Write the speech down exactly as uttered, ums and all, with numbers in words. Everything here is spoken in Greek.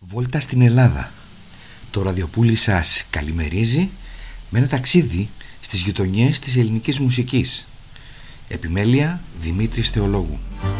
Βόλτα στην Ελλάδα. Το ραδιοπούλι σας καλημερίζει με ένα ταξίδι στις γειτονιές της ελληνικής μουσικής. Επιμέλεια Δημήτρης Θεολόγου.